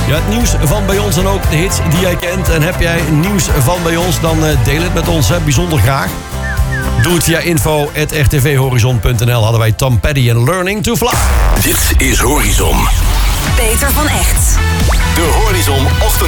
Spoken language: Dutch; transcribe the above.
Ja, het nieuws van bij ons en ook de hits die jij kent. En heb jij nieuws van bij ons, dan deel het met ons, hè, bijzonder graag. Doe het via info@rtvhorizon.nl. Hadden wij Tom Petty en Learning to Fly. Dit is Horizon. Peter van Echt. De Horizon Ochtend.